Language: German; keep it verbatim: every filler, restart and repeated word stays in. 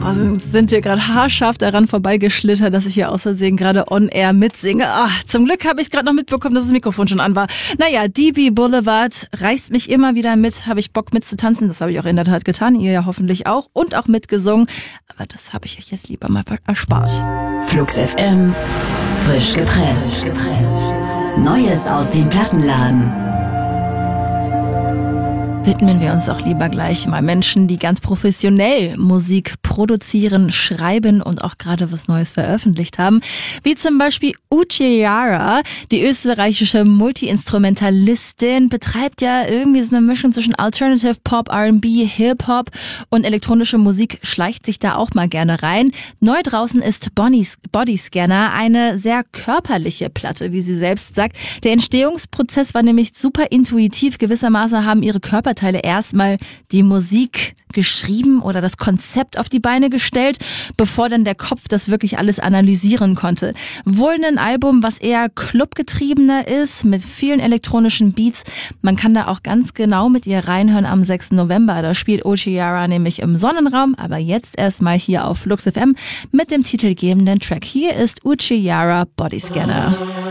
Also sind wir gerade haarscharf daran vorbeigeschlittert, dass ich hier aus Versehen gerade on air mitsinge. Ach, zum Glück habe ich gerade noch mitbekommen, dass das Mikrofon schon an war. Naja, D B Boulevard reißt mich immer wieder mit. Habe ich Bock mitzutanzen? Das habe ich auch in der Tat getan. Ihr ja hoffentlich auch. Und auch mitgesungen. Aber das habe ich euch jetzt lieber mal erspart. Flux F M. Frisch gepresst. Neues aus dem Plattenladen. Widmen wir uns auch lieber gleich mal Menschen, die ganz professionell Musik produzieren, schreiben und auch gerade was Neues veröffentlicht haben. Wie zum Beispiel Uchiara, die österreichische Multi-Instrumentalistin, betreibt ja irgendwie so eine Mischung zwischen Alternative Pop, R and B, Hip-Hop und elektronische Musik schleicht sich da auch mal gerne rein. Neu draußen ist Bonnie's Body Scanner, eine sehr körperliche Platte, wie sie selbst sagt. Der Entstehungsprozess war nämlich super intuitiv. Gewissermaßen haben ihre Körperteile erstmal die Musik geschrieben oder das Konzept auf die Beine gestellt, bevor dann der Kopf das wirklich alles analysieren konnte. Wohl ein Album, was eher clubgetriebener ist, mit vielen elektronischen Beats. Man kann da auch ganz genau mit ihr reinhören am sechsten November. Da spielt Uchiara nämlich im Sonnenraum, aber jetzt erstmal hier auf Flux F M mit dem titelgebenden Track. Hier ist Uchiara Body Scanner.